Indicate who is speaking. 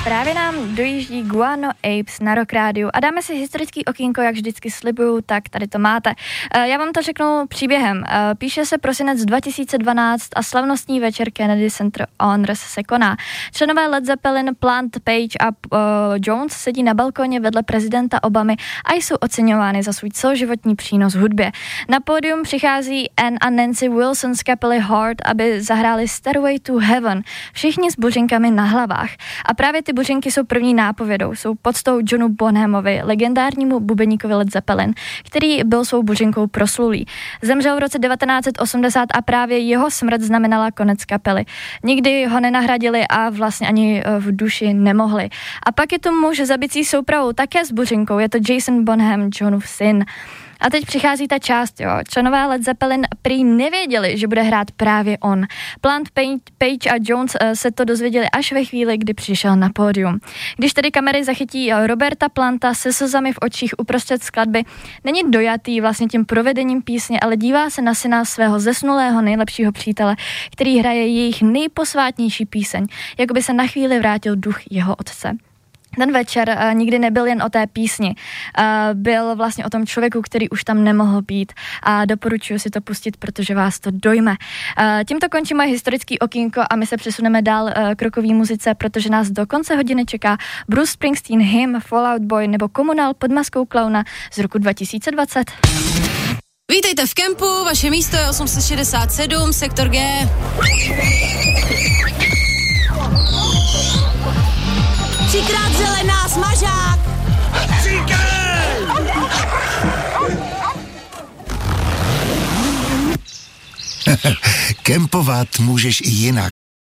Speaker 1: Právě nám dojíždí Guano Apes na Rock Rádiu a dáme si historický okýnko, jak vždycky slibuju, tak tady to máte. Já vám to řeknu příběhem. Píše se prosinec 2012 a slavnostní večer Kennedy Center Honors se koná. Členové Led Zeppelin, Plant, Page a Jones sedí na balkoně vedle prezidenta Obamy a jsou oceňovány za svůj celoživotní přínos hudbě. Na pódium přichází Ann a Nancy Wilson z kapely Heart, aby zahráli Stairway to Heaven. Všichni s buřinkami na hlavách. A právě ty buřinky jsou první nápovědou. Jsou podstou Johnu Bonhamovi, legendárnímu bubeníkovi Led Zeppelin, který byl svou buřinkou proslulý. Zemřel v roce 1980 a právě jeho smrt znamenala konec kapely. Nikdy ho nenahradili a vlastně ani v duši nemohli. A pak je tu muž zabicí soupravou také s buřinkou. Je to Jason Bonham, Johnův syn. A teď přichází ta část, jo. Členové Led Zeppelin prý nevěděli, že bude hrát právě on. Plant, Page a Jones se to dozvěděli až ve chvíli, kdy přišel na pódium. Když tedy kamery zachytí Roberta Planta se slzami v očích uprostřed skladby, není dojatý vlastně tím provedením písně, ale dívá se na syna svého zesnulého nejlepšího přítele, který hraje jejich nejposvátnější píseň, jako by se na chvíli vrátil duch jeho otce. Ten večer nikdy nebyl jen o té písni, byl vlastně o tom člověku, který už tam nemohl být a doporučuji si to pustit, protože vás to dojme. Tímto končí moje historický okýnko a my se přesuneme dál k rockové muzice, protože nás do konce hodiny čeká Bruce Springsteen, Him, Fall Out Boy nebo Komunál pod maskou klauna z roku 2020.
Speaker 2: Vítejte v kempu, vaše místo je 867, sektor G. Třikrát zelená, smažák!
Speaker 3: Kempovat můžeš i jinak.